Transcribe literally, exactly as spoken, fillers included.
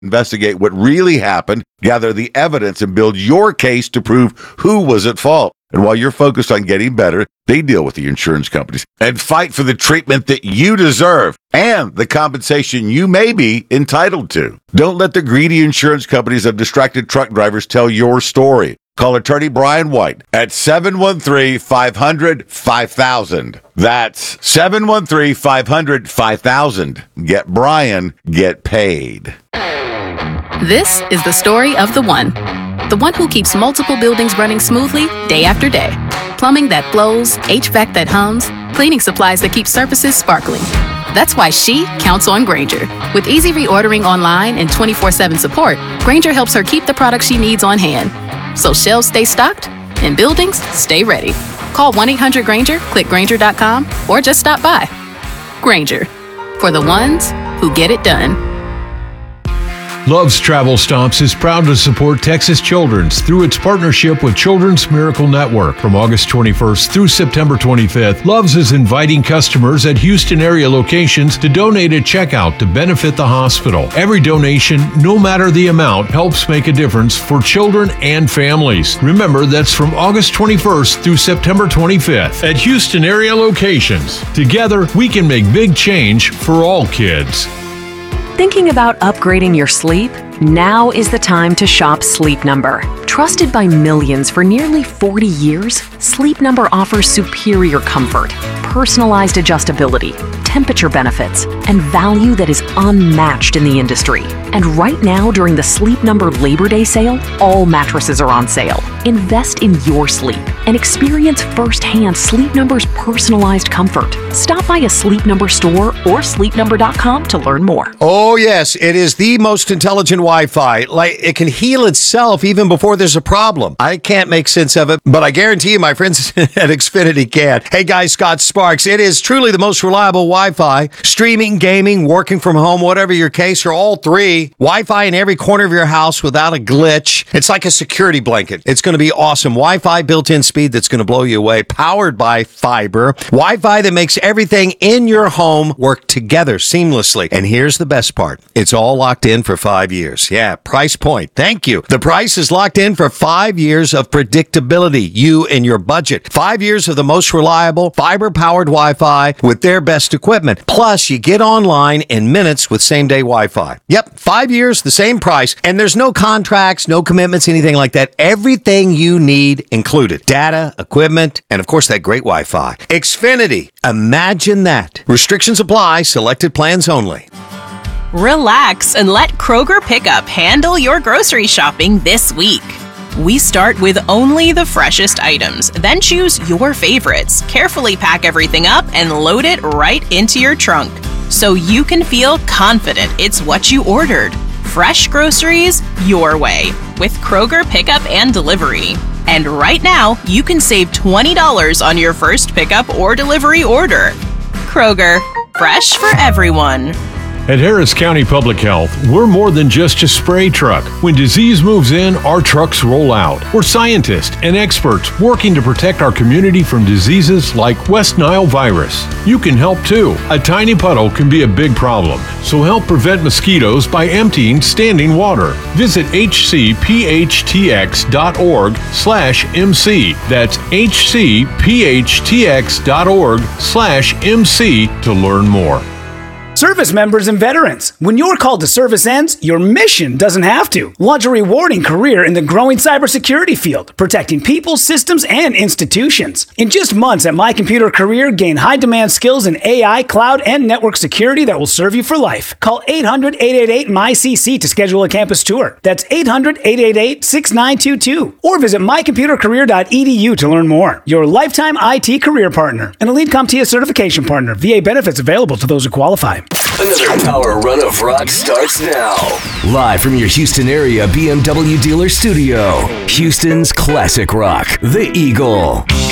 investigate what really happened, gather the evidence, and build your case to prove who was at fault. And while you're focused on getting better, they deal with the insurance companies and fight for the treatment that you deserve and the compensation you may be entitled to. Don't let the greedy insurance companies of distracted truck drivers tell your story. Call attorney Brian White at seven one three, five hundred, five thousand. That's seven one three, five hundred, five thousand. Get Brian, get paid. This is the story of the one. The one who keeps multiple buildings running smoothly day after day. Plumbing that flows, H V A C that hums, cleaning supplies that keep surfaces sparkling. That's why she counts on Grainger. With easy reordering online and twenty-four seven support, Grainger helps her keep the products she needs on hand. So shelves stay stocked and buildings stay ready. Call one eight hundred Grainger, click Grainger dot com, or just stop by. Grainger, for the ones who get it done. Love's Travel Stops is proud to support Texas Children's through its partnership with Children's Miracle Network. From August twenty-first through September twenty-fifth, Love's is inviting customers at Houston area locations to donate at checkout to benefit the hospital. Every donation, no matter the amount, helps make a difference for children and families. Remember, that's from August twenty-first through September twenty-fifth at Houston area locations. Together, we can make big change for all kids. Thinking about upgrading your sleep? Now is the time to shop Sleep Number. Trusted by millions for nearly forty years, Sleep Number offers superior comfort, personalized adjustability, temperature benefits, and value that is unmatched in the industry. And right now, during the Sleep Number Labor Day sale, all mattresses are on sale. Invest in your sleep and experience firsthand Sleep Number's personalized comfort. Stop by a Sleep Number store or sleep number dot com to learn more. Oh, yes, it is the most intelligent Wi-Fi. Like, it can heal itself even before there's a problem. I can't make sense of it, but I guarantee you my friends at Xfinity can. Hey guys, Scott Sparks. It is truly the most reliable Wi-Fi. Streaming, gaming, working from home, whatever your case, or all three. Wi-Fi in every corner of your house without a glitch. It's like a security blanket. It's going to be awesome. Wi-Fi built-in speed that's going to blow you away. Powered by fiber. Wi-Fi that makes everything in your home work together seamlessly. And here's the best part. It's all locked in for five years. Yeah, price point. Thank you. The price is locked in for five years of predictability. You and your budget. Five years of the most reliable fiber-powered Wi-Fi with their best equipment. Plus, you get online in minutes with same-day Wi-Fi. Yep, five years, the same price, and there's no contracts, no commitments, anything like that. Everything you need included. Data, equipment, and of course that great Wi-Fi. Xfinity. Imagine that. Restrictions apply. Selected plans only. Relax and let Kroger Pickup handle your grocery shopping this week. We start with only the freshest items, then choose your favorites, carefully pack everything up, and load it right into your trunk so you can feel confident it's what you ordered. Fresh groceries your way with Kroger Pickup and Delivery. And right now, you can save twenty dollars on your first pickup or delivery order. Kroger, fresh for everyone. At Harris County Public Health, we're more than just a spray truck. When disease moves in, our trucks roll out. We're scientists and experts working to protect our community from diseases like West Nile virus. You can help too. A tiny puddle can be a big problem, so help prevent mosquitoes by emptying standing water. Visit h c p h t x dot org slash m c. That's h c p h t x dot org slash m c to learn more. Service members and veterans, when your call to service ends, your mission doesn't have to. Launch a rewarding career in the growing cybersecurity field, protecting people, systems, and institutions. In just months at My Computer Career, gain high-demand skills in A I, cloud, and network security that will serve you for life. Call eight hundred, eight eight eight, M Y C C to schedule a campus tour. That's eight hundred, eight eight eight, six nine two two. Or visit my computer career dot e d u to learn more. Your lifetime I T career partner. An Elite CompTIA certification partner. V A benefits available to those who qualify. Another power run of rock starts now. Live from your Houston area B M W dealer studio. Houston's classic rock, The Eagle.